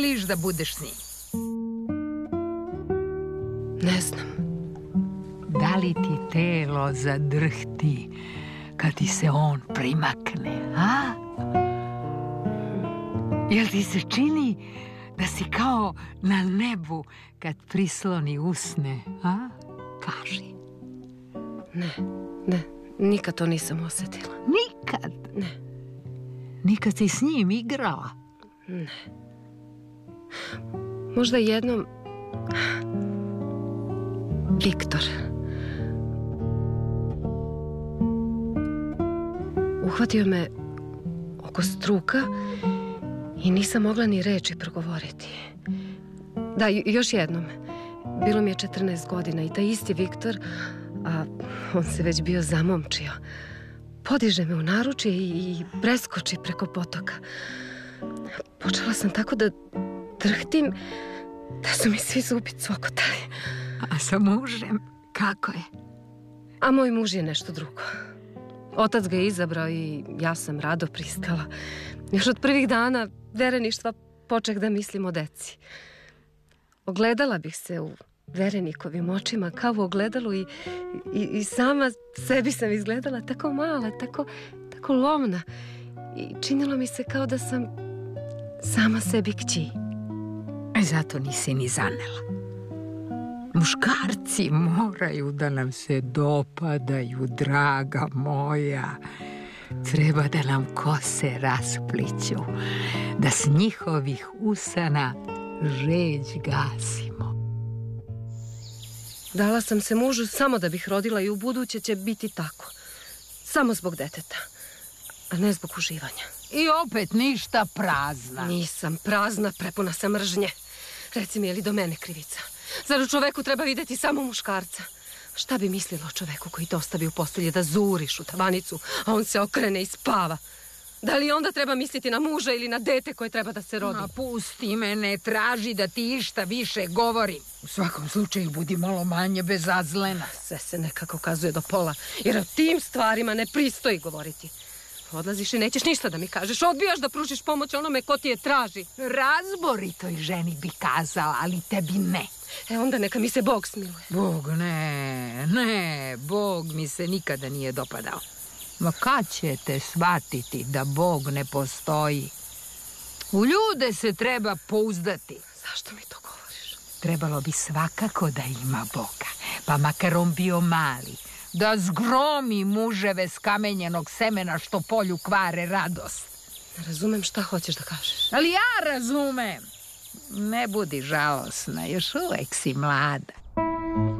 želiš da budeš s njim? Ne znam. Da li ti telo zadrhti kad ti se on primakne, a? Jel ti se čini da si kao na nebu kad prisloni usne, a? Kaži. Ne, nikad to nisam osjetila. Nikad? Ne. Nikad si s njim igrala? Ne. Možda jednom... Viktor. Uhvatio me oko struka i nisam mogla ni reči progovoriti. Da, još jednom. Bilo mi je 14 godina i taj isti Viktor, a on se već bio zamomčio, podiže me u naručje i preskoči preko potoka. Počela sam tako da drhtim da su mi svi zubi cvokotali. A sa mužem kako je? A moj muž je nešto drugo. Otac ga je izabrao i ja sam rado pristala. Još od prvih dana vereništva počeh da mislim o deci. Ogledala bih se u verenikovim očima kao u ogledalu i sama sebi sam izgledala tako mala, tako lomna. I činilo mi se kao da sam sama sebi kći. Zato nisi ni zanela. Muškarci moraju da nam se dopadaju, draga moja. Treba da nam kose raspliću, da s njihovih usana žeđ gasimo. Dala sam se mužu samo da bih rodila i u buduće će biti tako. Samo zbog deteta, a ne zbog uživanja. I opet ništa prazna. Nisam prazna, prepuna sam mržnje. Reci mi, je li do mene krivica? Zar u čoveku treba vidjeti samo muškarca? Šta bi mislilo o čoveku koji te ostavi u postelji da zuriš u tavanicu, a on se okrene i spava? Da li onda treba misliti na muža ili na dete koje treba da se rodi? Ma pusti me, ne traži da ti išta više govorim. U svakom slučaju budi malo manje bezazlena. Sve se nekako kazuje do pola, jer o tim stvarima ne pristoji govoriti. Odlaziš i nećeš ništa da mi kažeš. Odbijaš da pružiš pomoć onome ko ti je traži. Razboritoj ženi bi kazala, ali tebi ne. Onda neka mi se Bog smiluje. Bog ne, Bog mi se nikada nije dopadao. Ma kad ćete shvatiti da Bog ne postoji? U ljude se treba pouzdati. Zašto mi to govoriš? Trebalo bi svakako da ima Boga, pa makar on bio mali, da zgromi muževe skamenjenog semena što polju kvare radost. Ne razumem šta hoćeš da kažeš. Ali ja razumem. Ne budi žalosna, još uvek si mlada.